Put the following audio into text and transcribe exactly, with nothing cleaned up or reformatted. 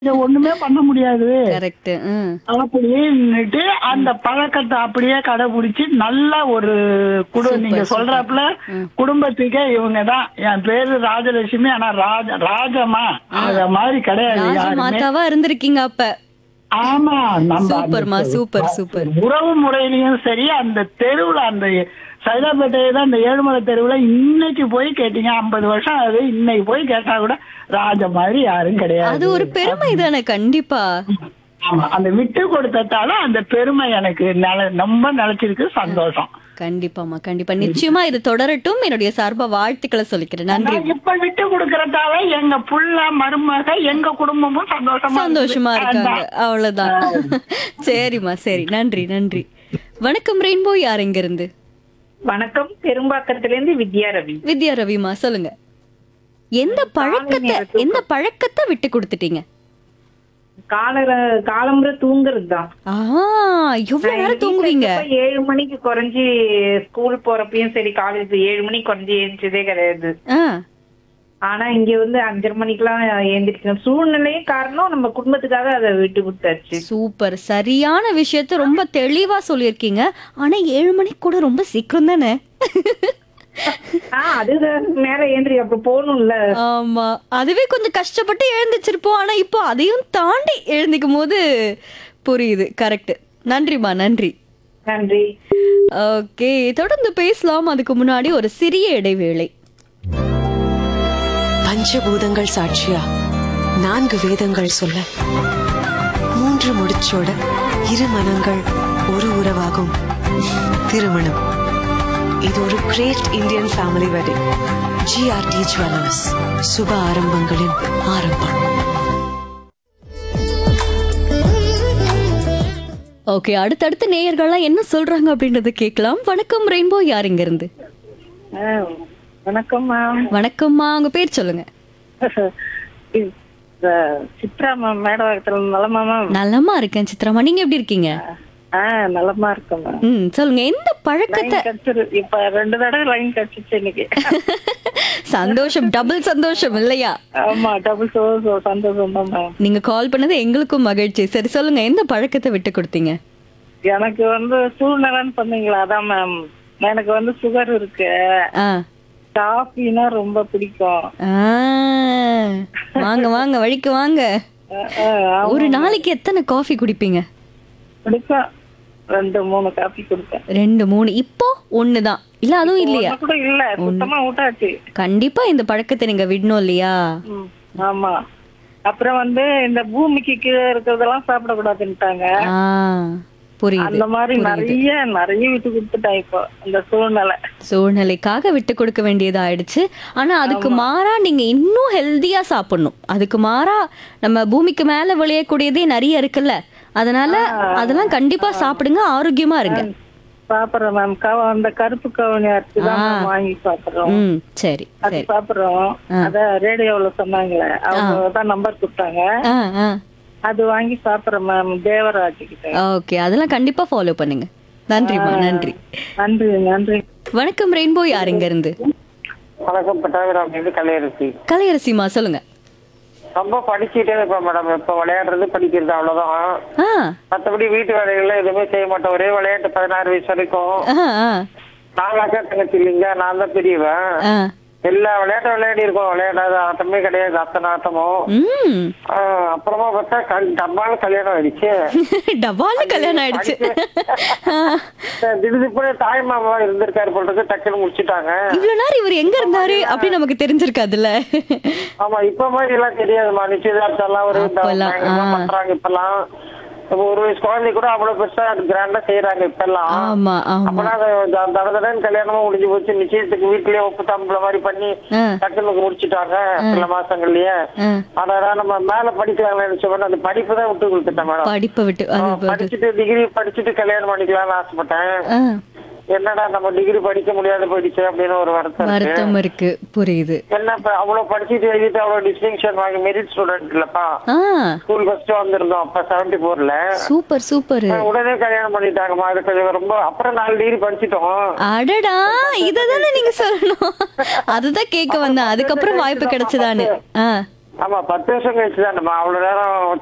இத ஒண்ணுமே பண்ண முடியாது. கரெக்ட். ம். அப்படின்னுட்டு அந்த பழக்கத்தை அப்படியே கடைபிடிச்சு நல்ல ஒரு குடு சூப்பர், நீங்க சூப்பர். சொல்றாப்புல ம். குடும்பத்துக்கே இவங்க தான். என் பேரு ராஜலட்சுமி. ஆனா ராஜ ராஜமா அத மாதிரி கிடையாது ராஜ யாருமே. மாதாவா இருந்திருக்கீங்க அப்ப. ஆமா நம்ம சூப்பர்மா, அந்த சூப்பர், சூப்பர். உறவு முறையிலயும் சரி, அந்த தெருவுல அந்த சைதாப்பேட்டையில அந்த ஏழுமலை தெருவுல இன்னைக்கு போய் கேட்டீங்க, ஐம்பது வருஷம் ஆகுது, இன்னைக்கு போய் கேட்டா கூட ராஜ மாதிரி யாரும் அது கிடையாது. ஒரு பெருமை தானே கண்டிப்பா. ஆமா, அந்த விட்டு கொடுத்ததால அந்த பெருமை எனக்கு நில ரொம்ப நிலைச்சிருக்கு. சந்தோஷம். கண்டிப்பாமா, கண்டிப்பா. நிச்சயமா இது தொடரட்டும். என்னுடைய சார்பா வாழ்த்துக்களை சொல்லிக்கிறேன். நன்றி. நான் இப்ப விட்டு கொடுக்கறதால எங்க புள்ள மருமக எங்க குடும்பமும் சந்தோஷமா சந்தோஷமா இருக்குது. இருக்காங்க. அவ்வளவுதான். சரிம்மா, சரி. நன்றி, நன்றி. வணக்கம் ரெயின்போ. யார் எங்க இருந்து? வணக்கம், பெரும்பாக்கத்துல இருந்து வித்யா ரவி. வித்யா ரவிமா, சொல்லுங்க. எந்த பழக்கத்தை எந்த பழக்கத்தை விட்டு கொடுத்துட்டீங்க? கால காலம்புற தூங்குறது தான். ஆ, எவ்வளவு நேரம் தூங்குவீங்க? ஏழு மணிக்கு குறைஞ்சி ஸ்கூல் போறப்பயும் சரி, காலேஜ் ஏழு மணிக்கு குறைஞ்சி எழுந்ததே கிடையாது. ஆ, ஆனா இங்க வந்து அஞ்சரை மணிக்கெல்லாம் எழுந்திரிக்கணும். சூழ்நிலையும் காரணம், நம்ம குடும்பத்துக்காக அதை விட்டு கொடுத்தாச்சு. சூப்பர். சரியான விஷயத்த ரொம்ப தெளிவா சொல்லியிருக்கீங்க. ஆனா ஏழு மணிக்கு கூட ரொம்ப சீக்கிரம் தானே? ஆஹ் அதுதான் மேல ஏந்திரி அப்புறம் போகணும்ல. ஆமா, அதுவே கொஞ்சம் கஷ்டப்பட்டு எழுந்திருச்சிருப்போம். ஆனா இப்போ அதையும் தாண்டி எழுந்திக்கும் போது புரியுது. கரெக்ட். நன்றிமா, நன்றி. நன்றி. ஓகே, தொடர்ந்து பேசலாம். அதுக்கு முன்னாடி ஒரு சிறிய இடைவேளை. பஞ்சபூதங்கள் சாட்சியா நான்கு வேதங்கள் சொல்ல மூன்று முடிச்சோட இரு மனங்கள் ஒரு உறவாகும் திருமணம். இது ஒரு great Indian family wedding. GRT jewellers, சுப ஆரம்பங்களின் ஆரம்பம். ஓகே, அடுத்தடுத்த நேயர்கள்லாம் என்ன சொல்றாங்க அப்படின்றத கேட்கலாம். வணக்கம் ரெயின்போ. யார் இங்க இருந்து? வணக்கம் மேம். வணக்கம்மா, உங்க பேர் சொல்லுங்க. சித்ரா மேம், மேடவாக்கத்துல நலமா மேம்? நலமா இருக்கேன் சித்ராமா. நீங்க எப்படி இருக்கீங்க? ஆஹ் நலமா இருக்கேன் மேம். ம், சொல்லுங்க. எந்த பழக்கத்தை இப்ப ரெண்டு தடவை லைன் கிடைச்சிச்சு இன்னைக்கு. சந்தோஷம், டபுள் சந்தோஷம் இல்லையா? ஆமா, டபுள் சந்தோஷம் தான் மேம். நீங்க கால் பண்ணது எங்களுக்கும் மகிழ்ச்சி. சரி, சொல்லுங்க. எந்த பழக்கத்தை விட்டு கொடுத்தீங்க? எனக்கு வந்து சூழ்நிலைன்னு சொன்னீங்களா, அதான் மேம். எனக்கு வந்து சுகர் இருக்கு. ஆ, காஃபினா ரொம்ப பிடிக்கும். ஆ, வாங்க வாங்க, வழிக்கு வாங்க. அஹ் அஹ் ஆமா, ஒரு நாளைக்கு எத்தனை காஃபி குடிப்பீங்க? பிடிக்கும். ரெண்டு மூணு காஃபி குடிப்பேன். ரெண்டு மூணு. இப்போ ஒண்ணுதான் இல்ல? அதுவும் இல்லையா? ஒண்ணு கூட இல்ல, சுத்தமா விட்டாச்சு. கண்டிப்பா இந்த பழக்கத்தை நீங்க விடணும் இல்லையா? ம், ஆமா. அப்புறம் வந்து இந்த பூமிக்கு கீழே இருக்கிறதெல்லாம் சாப்பிடக்கூடாதுன்னுட்டாங்க. ஆ, புரியுது. அந்த மாதிரி நிறைய நிறைய விட்டு கொடுத்துட்டேன் இப்போ இந்த சூழ்நிலை. சூழ்நிலைக்காக விட்டு கொடுக்க வேண்டியது ஆயிடுச்சு. ஆனா அதுக்கு மாறா நீங்க இன்னும் ஹெல்தியா சாப்பிடணும். அதுக்கு மாறா நம்ம பூமிக்கு மேல விளையக்கூடியதே நிறைய இருக்குல்ல, அதனால அதெல்லாம் கண்டிப்பா சாப்பிடுங்க, ஆரோக்கியமா இருங்க. சாப்பிடுறோம் மேம். அந்த கருப்பு கவுனி அரிசி தான் மேம் வாங்கி சாப்பிடுறோம். ம், சரி அது சரி. சாப்பிடுறோம். அத ரேடியோல சொன்னாங்களே, அவங்க தான் நம்பர் கொடுத்தாங்க. ஆ, ஆ, அது வாங்கி சாப்பிடுறோம் மேம், தேவராஜ் கிட்ட. ஓகே, அதெல்லாம் கண்டிப்பா ஃபாலோ பண்ணுங்க. நன்றிமா, நன்றி. நன்றி நன்றி. வணக்கம் ரெயின்போ. யார் இங்க இருந்து? வணக்கம், பட்டாபிராம் கலையரசி. கலையரசிமா, சொல்லுங்க. ரொம்ப படிச்சுட்டே இருப்பேன் மேடம். இப்ப விளையாடுறது படிக்கிறது அவ்வளவுதான். ஆ, மத்தபடி வீட்டு வேலைகள்ல எதுவுமே செய்ய மாட்டேன். ஒரே விளையாட்டு பதினாறு வயசு வரைக்கும். ஆ, ஆ, நாங்களாக்கா தங்கச்சி இல்லைங்க, நான் தான் பெரியவன். ஆ. எல்லா விளையாட்டும் விளையாடி இருக்கோம். விளையாடாத ஆட்டமே கிடையாது, அத்தனை ஆட்டமும். ம். ஆஹ் அப்புறமா பார்த்தா கல்- டப்பால கல்யாணம் ஆயிடுச்சு. டபால்னு கல்யாணம் ஆயிடுச்சு. திடீர்னு தாய் மாமா இருந்திருக்காரு போன்றது, டக்குன்னு முடிச்சுட்டாங்க. இவ்வளவு நேரம் இவர் எங்க இருந்தாரு அப்படி நமக்கு தெரிஞ்சிருக்காதுல்ல. ஆமா, இப்ப மாதிரி எல்லாம் தெரியாதுமா. நிச்சயதார்த்தம் எல்லாம் ஒரு அப்பெல்லாம், பயங்கரமா ஆ. பண்றாங்க இப்பெல்லாம். இப்ப ஒரு வயசு குழந்தை கூட அவ்வளவு பெருசா கிராண்டா செய்யறாங்க இப்ப எல்லாம். ஆமா, ஆமா. அப்பெல்லாம் தடதடன்னு கல்யாணமா முடிஞ்சு போச்சு. நிச்சயத்துக்கு வீட்லயே உப்பு தாம்பள மாதிரி பண்ணி ஆ. டக்குனு முடிச்சுட்டாங்க சில மாசங்கள்லயே. ஆ. ஆனா நம்ம மேல படிக்கலாம்னு நினைச்சோம், அந்த படிப்பு தான் விட்டு கொடுத்துட்டேன் மேடம். படிப்பை விட்டு அது அது- படிச்சுட்டு டிகிரி படிச்சுட்டு கல்யாணம் பண்ணிக்கலாம்னு ஆசைப்பட்டேன். ஆ, என்னடா நம்ம டிகிரி படிக்க முடியாத போயிடுச்சு அப்படின்னு ஒரு வருத்தம் இருக்கு. வருத்தம் இருக்கு. புரியுது. என்ன இப்ப அவ்வளவு படிச்சுட்டு எழுதிட்டு அவ்வளவு டிஸ்டிங்ஷன் வாங்கி மெரிட் ஸ்டூடெண்ட் இல்லப்பா. ஆ, ஸ்கூல் ஃபர்ஸ்ட் வந்திருந்தோம் அப்ப செவன்டி போர்ல. Super super. உடனே கல்யாணம் பண்ணிட்டாங்கம்மா. அது கொஞ்சம் ரொம்ப அப்புறம் நாலு டிகிரி படிச்சுட்டோம். அடடா, இததானே நீங்க சொல்லணும். அதுதான் கேட்க வந்தேன். அதுக்கப்புறம் வாய்ப்பு கிடைச்சதானு. ஆ, ஆமா பத்து வருஷம் கழிச்சு தான்மா அவ்வளவு நேரம்